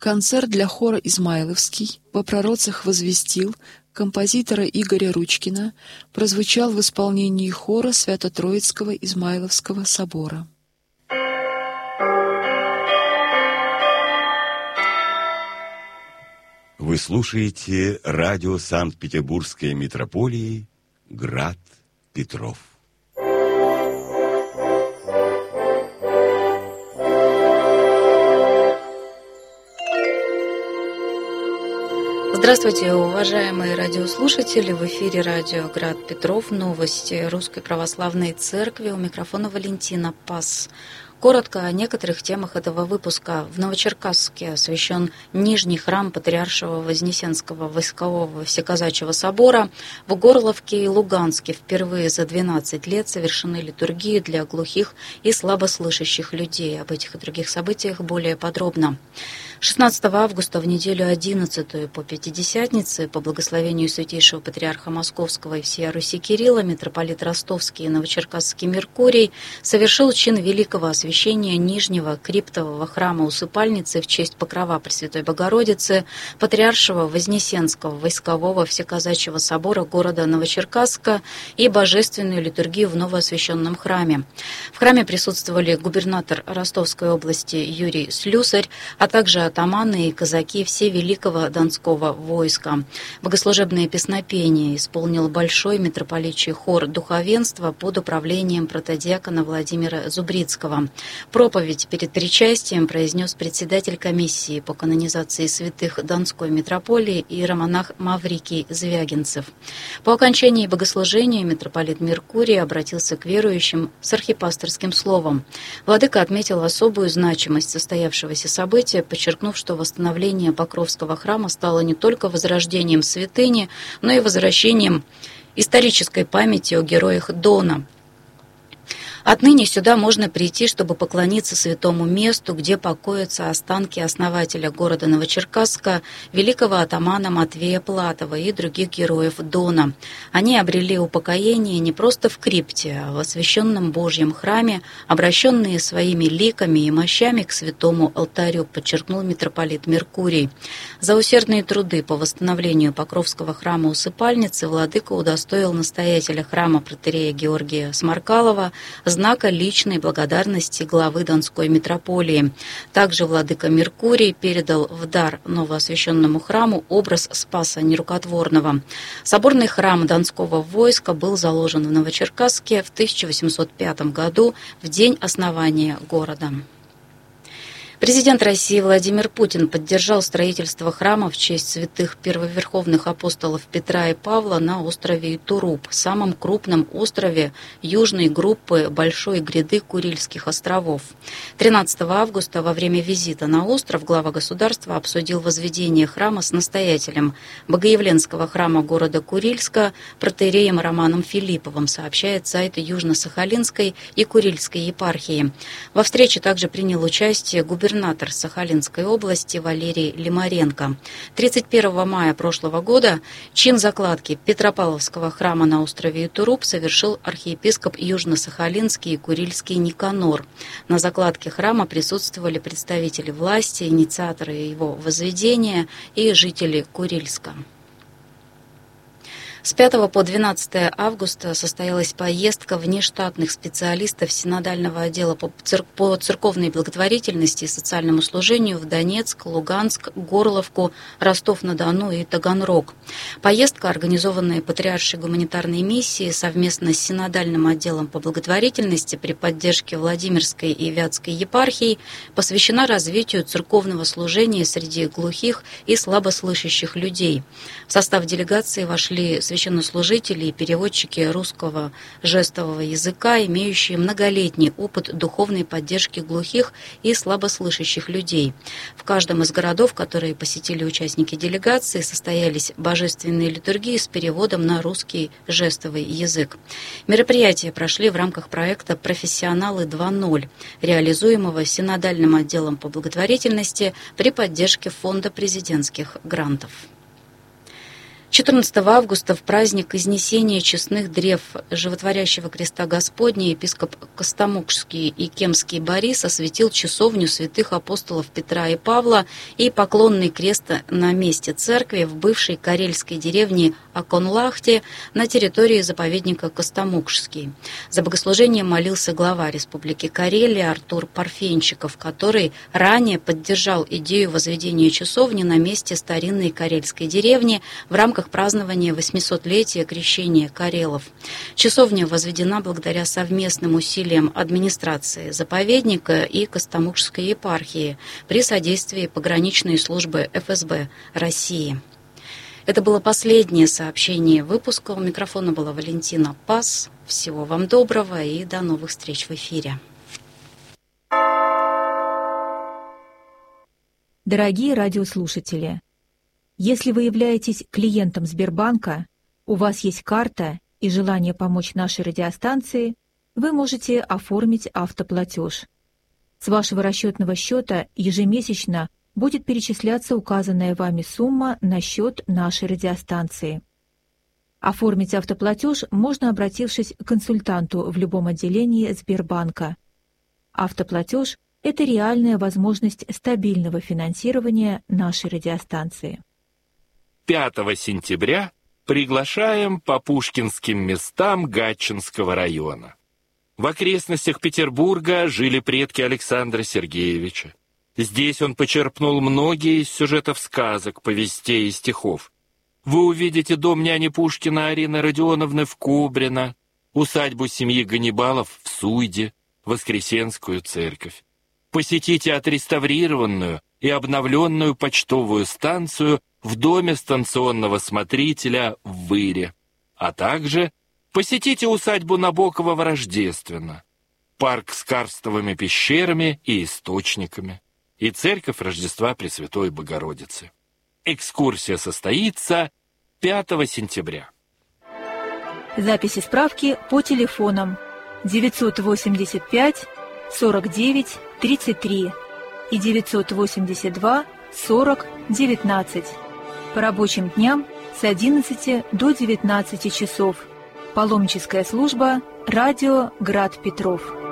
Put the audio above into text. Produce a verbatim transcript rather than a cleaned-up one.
Концерт для хора «Измайловский» «Во пророцах возвестил» композитора Игоря Ручкина прозвучал в исполнении хора Свято-Троицкого Измайловского собора. Вы слушаете радио Санкт-Петербургской митрополии «Град Петров». Здравствуйте, уважаемые радиослушатели! В эфире радио «Град Петров», новости Русской Православной Церкви. У микрофона Валентина Пас. Коротко о некоторых темах этого выпуска. В Новочеркасске освящен Нижний храм Патриаршего Вознесенского Войскового Всеказачьего собора. В Горловке и Луганске впервые за двенадцать лет совершены литургии для глухих и слабослышащих людей. Об этих и других событиях более подробно. шестнадцатого августа в неделю одиннадцатую по Пятидесятнице по благословению Святейшего Патриарха Московского и всея Руси Кирилла митрополит Ростовский и Новочеркасский Меркурий совершил чин великого освящения Нижнего криптового храма Усыпальницы в честь покрова Пресвятой Богородицы Патриаршего Вознесенского Войскового Всеказачьего собора города Новочеркасска и божественную литургию в новоосвященном храме. В храме присутствовали губернатор Ростовской области Юрий Слюсарь, а также атаманы и казаки Всевеликого Донского войска. Богослужебное песнопение исполнил большой митрополичий хор духовенства под управлением протодиакона Владимира Зубрицкого. Проповедь перед причастием произнес председатель комиссии по канонизации святых Донской митрополии иеромонах Маврикий Звягинцев. По окончании богослужения митрополит Меркурий обратился к верующим с архипасторским словом. Владыка отметил особую значимость состоявшегося события, подчеркнув, что восстановление Покровского храма стало не только возрождением святыни, но и возвращением исторической памяти о героях Дона. Отныне сюда можно прийти, чтобы поклониться святому месту, где покоятся останки основателя города Новочеркасска, великого атамана Матвея Платова и других героев Дона. Они обрели упокоение не просто в крипте, а в освященном Божьем храме, обращенные своими ликами и мощами к святому алтарю, подчеркнул митрополит Меркурий. За усердные труды по восстановлению Покровского храма Усыпальницы владыка удостоил настоятеля храма протоиерея Георгия Сморкалова знака личной благодарности главы Донской митрополии. Также владыка Меркурий передал в дар новоосвященному храму образ Спаса Нерукотворного. Соборный храм Донского войска был заложен в Новочеркасске в тысяча восемьсот пятом году, в день основания города. Президент России Владимир Путин поддержал строительство храма в честь святых первоверховных апостолов Петра и Павла на острове Итуруп, самом крупном острове южной группы Большой гряды Курильских островов. тринадцатого августа во время визита на остров глава государства обсудил возведение храма с настоятелем Богоявленского храма города Курильска протоиереем Романом Филипповым, сообщает сайт Южно-Сахалинской и Курильской епархии. Во встрече также принял участие губернатор Губернатор Сахалинской области Валерий Лимаренко. тридцать первого мая прошлого года чин закладки Петропавловского храма на острове Итуруп совершил архиепископ Южно-Сахалинский и Курильский Никанор. На закладке храма присутствовали представители власти, инициаторы его возведения и жители Курильска. С пятого по двенадцатое августа состоялась поездка внештатных специалистов Синодального отдела по, цер... по церковной благотворительности и социальному служению в Донецк, Луганск, Горловку, Ростов-на-Дону и Таганрог. Поездка, организованная Патриаршей гуманитарной миссией совместно с Синодальным отделом по благотворительности при поддержке Владимирской и Вятской епархий, посвящена развитию церковного служения среди глухих и слабослышащих людей. В состав делегации вошли священнослужители и переводчики русского жестового языка, имеющие многолетний опыт духовной поддержки глухих и слабослышащих людей. В каждом из городов, которые посетили участники делегации, состоялись божественные литургии с переводом на русский жестовый язык. Мероприятия прошли в рамках проекта «Профессионалы два ноль», реализуемого Синодальным отделом по благотворительности при поддержке Фонда президентских грантов. четырнадцатого августа в праздник Изнесения честных древ Животворящего Креста Господня епископ Костомукшский и Кемский Борис осветил часовню святых апостолов Петра и Павла и поклонный крест на месте церкви в бывшей карельской деревне Аконлахте на территории заповедника Костомукшский. За богослужением молился глава Республики Карелия Артур Парфенчиков, который ранее поддержал идею возведения часовни на месте старинной карельской деревни в рамках празднования восьмисотлетия крещения карелов. Часовня возведена благодаря совместным усилиям администрации заповедника и Костомукшской епархии при содействии пограничной службы эф эс бэ России. Это было последнее сообщение выпуска. У микрофона была Валентина Пас. Всего вам доброго и до новых встреч в эфире. Дорогие радиослушатели, если вы являетесь клиентом Сбербанка, у вас есть карта и желание помочь нашей радиостанции, вы можете оформить автоплатеж. С вашего расчетного счета ежемесячно будет перечисляться указанная вами сумма на счет нашей радиостанции. Оформить автоплатеж можно, обратившись к консультанту в любом отделении Сбербанка. Автоплатеж – это реальная возможность стабильного финансирования нашей радиостанции. пятого сентября приглашаем по пушкинским местам Гатчинского района. В окрестностях Петербурга жили предки Александра Сергеевича. Здесь он почерпнул многие из сюжетов сказок, повестей и стихов. Вы увидите дом няни Пушкина Арины Родионовны в Кубрино, усадьбу семьи Ганнибалов в Суйде, Воскресенскую церковь. Посетите отреставрированную и обновленную почтовую станцию в доме станционного смотрителя в Выре, а также посетите усадьбу Набокова в Рождественно, парк с карстовыми пещерами и источниками и церковь Рождества Пресвятой Богородицы. Экскурсия состоится пятого сентября. Записи справки по телефонам девятьсот восемьдесят пять сорок девять тридцать три и девятьсот восемьдесят два сорок девятнадцать. По рабочим дням с одиннадцати до девятнадцати часов. Паломническая служба «Радио Град Петров».